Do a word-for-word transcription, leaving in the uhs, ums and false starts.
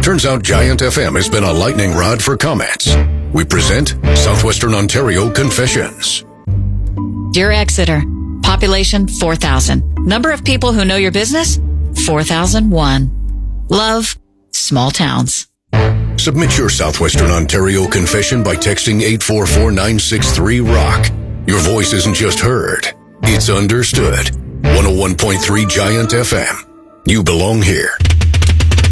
Turns out Giant F M has been a lightning rod for comments. We present Southwestern Ontario Confessions. Dear Exeter, population four thousand. Number of people who know your business? four thousand one. Love, small towns. Submit your Southwestern Ontario confession by texting eight four four nine six three rock. Your voice isn't just heard, it's understood. one oh one point three Giant F M. You belong here.